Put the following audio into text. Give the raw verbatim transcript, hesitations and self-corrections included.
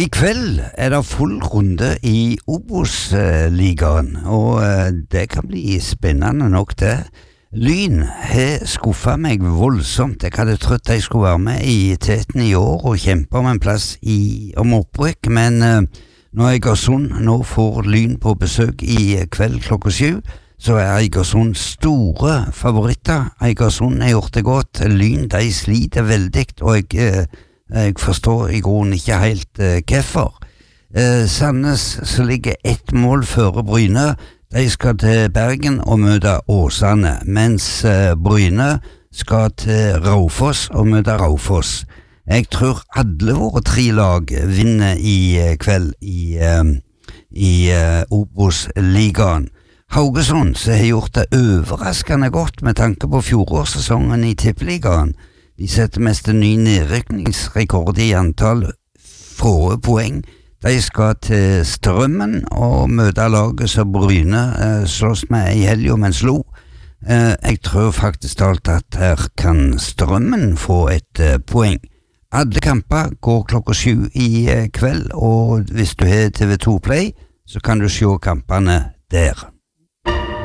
I kveld er det full runde i Obos-ligaen, og det kan bli spennende nok det. Lyn har skuffet meg voldsomt. Jeg hadde trodd de skulle være med i teten i år og kjempe om en plass i, om opprykk, men når Egersund nå får Lyn på besøk i kveld klokka syv, så er Egersund store favoritter. Egersund har gjort det godt. Lyn, de sliter veldig, og jeg... Jeg forstår i grunnen ikke helt uh, hvorfor. Uh, Sandnes så ligger ett mål føre Bryne. De skal til Bergen og møte Åsane, mens uh, Bryne skal til Raufoss og møte Raufoss. Jeg tror alle våre tre lag vinner i uh, kveld i, uh, i uh, Obos-ligaen. Haugesund så har gjort det overraskende godt med tanke på fjorårssesongen i Tippeligaen. De setter mest en ny nedrykningsrekord i antall få poeng. De skal til Strømmen og møte laget som Bryne eh, slåss med i helgen, men slo. Eh, jeg tror faktisk alt at her kan Strømmen få et eh, poeng. Alle kamper går klokka sju i eh, kveld, og hvis du har T V to Play, så kan du se kampene der.